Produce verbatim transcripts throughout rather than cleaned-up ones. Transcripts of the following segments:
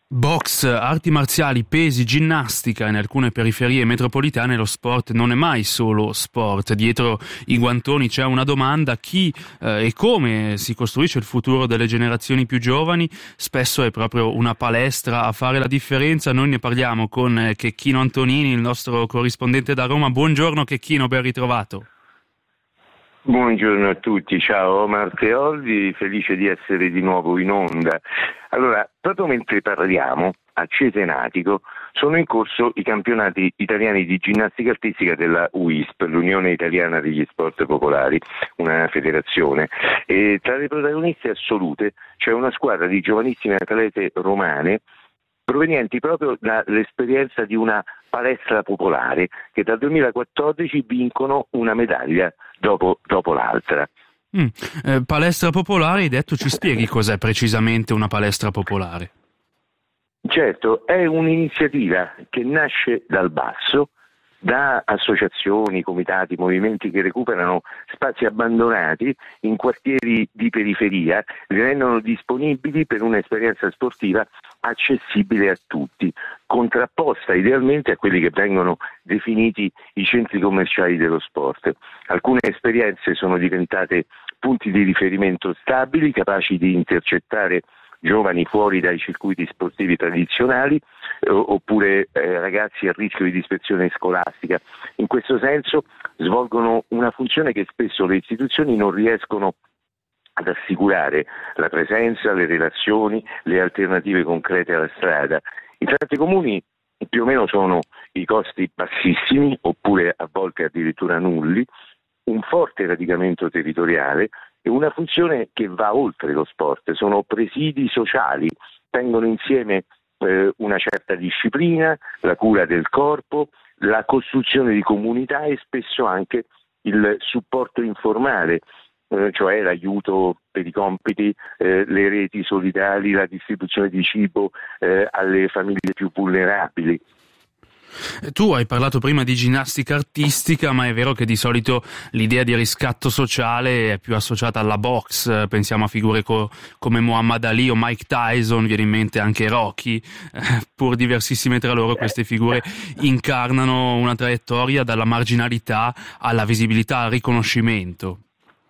Box, arti marziali, pesi, ginnastica. In alcune periferie metropolitane lo sport non è mai solo sport. Dietro i guantoni c'è una domanda: chi eh, e come si costruisce il futuro delle generazioni più giovani? Spesso è proprio una palestra a fare la differenza. Noi ne parliamo con eh, Checchino Antonini, il nostro corrispondente da Roma. Buongiorno Checchino, ben ritrovato. Buongiorno a tutti, ciao Omar Teoldi, felice di essere di nuovo in onda. Allora, proprio mentre parliamo, a Cesenatico sono in corso i campionati italiani di ginnastica artistica della U I S P, l'Unione Italiana degli Sport Popolari, una federazione. E tra le protagoniste assolute c'è una squadra di giovanissime atlete romane provenienti proprio dall'esperienza di una palestra popolare che dal duemilaquattordici vincono una medaglia dopo, dopo l'altra. Mm. Eh, palestra popolare, hai detto, ci spieghi cos'è precisamente una palestra popolare? Certo, è un'iniziativa che nasce dal basso, da associazioni, comitati, movimenti che recuperano spazi abbandonati in quartieri di periferia, li rendono disponibili per un'esperienza sportiva accessibile a tutti, contrapposta idealmente a quelli che vengono definiti i centri commerciali dello sport. Alcune esperienze sono diventate punti di riferimento stabili, capaci di intercettare giovani fuori dai circuiti sportivi tradizionali eh, oppure eh, ragazzi a rischio di dispersione scolastica. In questo senso svolgono una funzione che spesso le istituzioni non riescono ad assicurare: la presenza, le relazioni, le alternative concrete alla strada. In tanti comuni più o meno sono i costi bassissimi oppure a volte addirittura nulli, un forte radicamento territoriale e una funzione che va oltre lo sport. Sono presidi sociali, tengono insieme eh, una certa disciplina, la cura del corpo, la costruzione di comunità e spesso anche il supporto informale, eh, cioè l'aiuto per i compiti, eh, le reti solidali, la distribuzione di cibo eh, alle famiglie più vulnerabili. Tu hai parlato prima di ginnastica artistica, ma è vero che di solito l'idea di riscatto sociale è più associata alla box. Pensiamo a figure co- come Muhammad Ali o Mike Tyson, viene in mente anche Rocky. Eh, pur diversissime tra loro, queste figure incarnano una traiettoria dalla marginalità alla visibilità, al riconoscimento.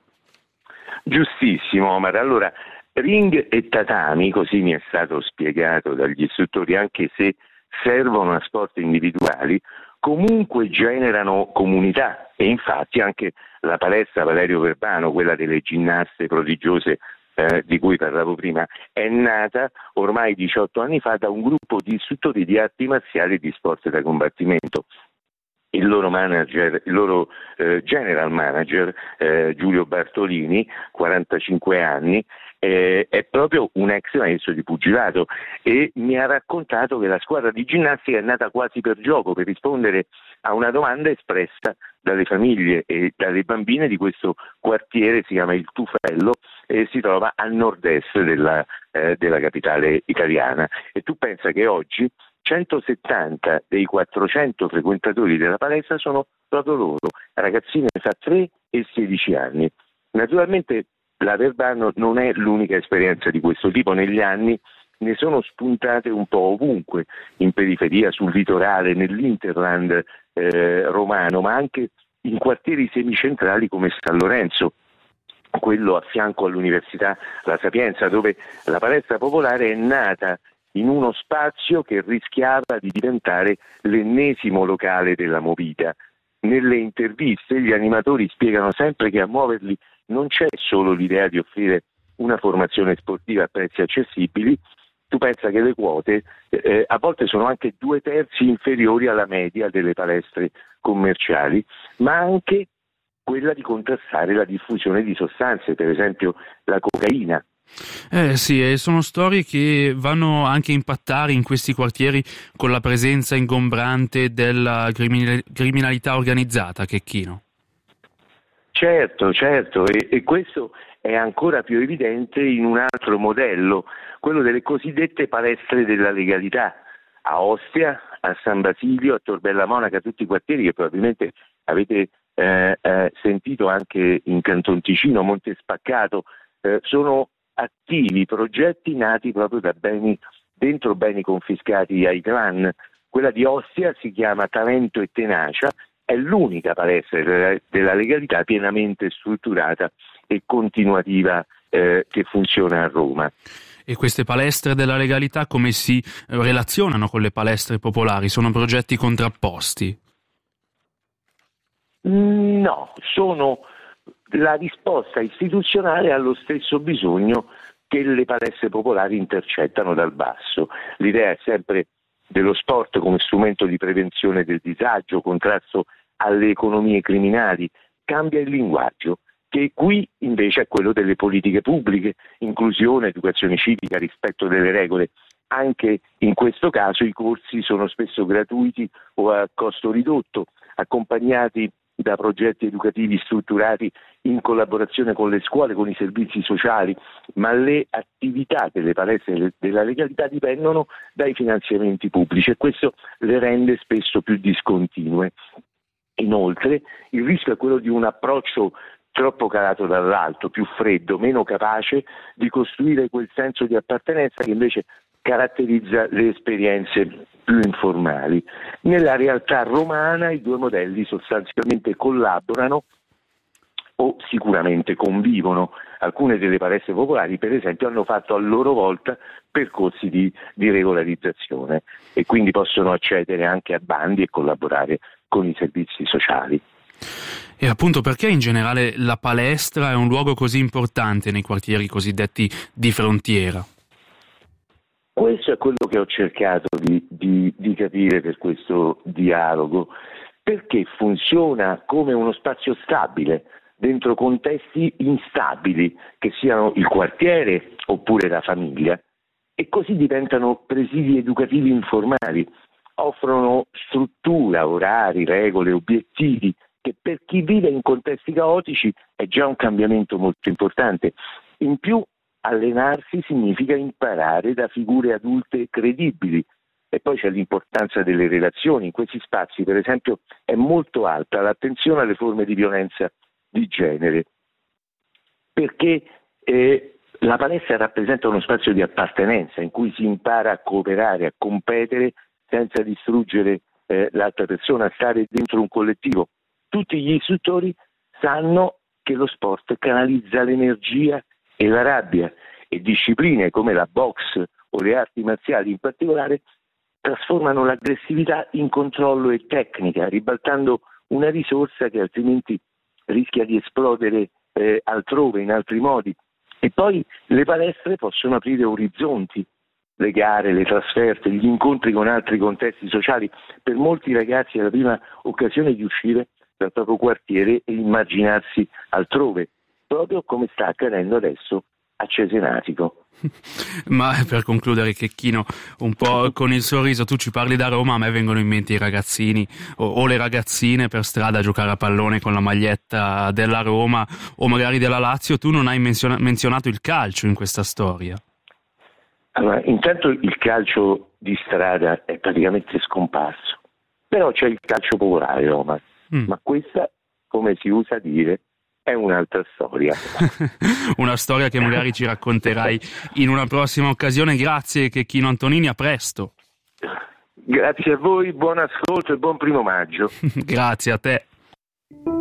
Giustissimo, Omar. Allora, ring e tatami, così mi è stato spiegato dagli istruttori, anche se servono a sport individuali, comunque generano comunità, e infatti anche la palestra Valerio Verbano, quella delle ginnaste prodigiose eh, di cui parlavo prima, è nata ormai diciotto anni fa da un gruppo di istruttori di arti marziali e di sport da combattimento. Il loro manager, il loro eh, general manager eh, Giulio Bartolini, quarantacinque anni, eh, è proprio un ex maestro di pugilato e mi ha raccontato che la squadra di ginnastica è nata quasi per gioco, per rispondere a una domanda espressa dalle famiglie e dalle bambine di questo quartiere, si chiama Il Tufello e si trova a nord-est della, eh, della capitale italiana. E tu pensa che oggi centosettanta dei quattrocento frequentatori della palestra sono proprio loro, ragazzine tra tre e sedici anni. Naturalmente la Verbano non è l'unica esperienza di questo tipo, negli anni ne sono spuntate un po' ovunque, in periferia, sul litorale, nell'Interland eh, romano, ma anche in quartieri semicentrali come San Lorenzo, quello a fianco all'Università La Sapienza, dove la palestra popolare è nata in uno spazio che rischiava di diventare l'ennesimo locale della movida. Nelle interviste gli animatori spiegano sempre che a muoverli non c'è solo l'idea di offrire una formazione sportiva a prezzi accessibili. Tu pensa che le quote eh, a volte sono anche due terzi inferiori alla media delle palestre commerciali, ma anche quella di contrastare la diffusione di sostanze, per esempio la cocaina. Eh sì, e sono storie che vanno anche a impattare in questi quartieri con la presenza ingombrante della criminal- criminalità organizzata, Checchino. Certo, certo, e, e questo è ancora più evidente in un altro modello, quello delle cosiddette palestre della legalità, a Ostia, a San Basilio, a Tor Bella Monaca, tutti i quartieri che probabilmente avete eh, eh, sentito anche in Canton Ticino, Monte Spaccato, eh, sono attivi progetti nati proprio da beni dentro beni confiscati ai clan. Quella di Ostia si chiama Talento e Tenacia, è l'unica palestra della legalità pienamente strutturata e continuativa eh, che funziona a Roma. E queste palestre della legalità come si relazionano con le palestre popolari? Sono progetti contrapposti? No, sono la risposta istituzionale allo stesso bisogno che le palestre popolari intercettano dal basso. L'idea è sempre dello sport come strumento di prevenzione del disagio, contrasto alle economie criminali, cambia il linguaggio, che qui invece è quello delle politiche pubbliche, inclusione, educazione civica, rispetto delle regole. Anche in questo caso i corsi sono spesso gratuiti o a costo ridotto, accompagnati da progetti educativi strutturati in collaborazione con le scuole, con i servizi sociali, ma le attività delle palestre della legalità dipendono dai finanziamenti pubblici e questo le rende spesso più discontinue. Inoltre il rischio è quello di un approccio troppo calato dall'alto, più freddo, meno capace di costruire quel senso di appartenenza che invece caratterizza le esperienze più informali. Nella realtà romana i due modelli sostanzialmente collaborano o sicuramente convivono. Alcune delle palestre popolari, per esempio, hanno fatto a loro volta percorsi di, di regolarizzazione e quindi possono accedere anche a bandi e collaborare con i servizi sociali. E appunto perché in generale la palestra è un luogo così importante nei quartieri cosiddetti di frontiera? Questo è quello che ho cercato di, di, di capire per questo dialogo, perché funziona come uno spazio stabile dentro contesti instabili, che siano il quartiere oppure la famiglia, e così diventano presidi educativi informali, offrono struttura, orari, regole, obiettivi, che per chi vive in contesti caotici è già un cambiamento molto importante. In più, allenarsi significa imparare da figure adulte credibili e poi c'è l'importanza delle relazioni. In questi spazi, per esempio, è molto alta l'attenzione alle forme di violenza di genere, perché eh, la palestra rappresenta uno spazio di appartenenza in cui si impara a cooperare, a competere senza distruggere eh, l'altra persona, a stare dentro un collettivo. Tutti gli istruttori sanno che lo sport canalizza l'energia e la rabbia e discipline come la box o le arti marziali in particolare trasformano l'aggressività in controllo e tecnica, ribaltando una risorsa che altrimenti rischia di esplodere eh, altrove, in altri modi. E poi le palestre possono aprire orizzonti, le gare, le trasferte, gli incontri con altri contesti sociali. Per molti ragazzi è la prima occasione di uscire dal proprio quartiere e immaginarsi altrove, proprio come sta accadendo adesso a Cesenatico. Ma per concludere, Checchino, un po' con il sorriso, tu ci parli da Roma, a me vengono in mente i ragazzini o, o le ragazzine per strada a giocare a pallone con la maglietta della Roma o magari della Lazio. Tu non hai menziona- menzionato il calcio in questa storia. Allora, intanto il calcio di strada è praticamente scomparso, però c'è il calcio popolare a Roma, mm. ma questa, come si usa dire, è un'altra storia. Una storia che magari ci racconterai in una prossima occasione. Grazie Checchino Antonini, a presto. Grazie a voi, buon ascolto e buon primo maggio. Grazie a te.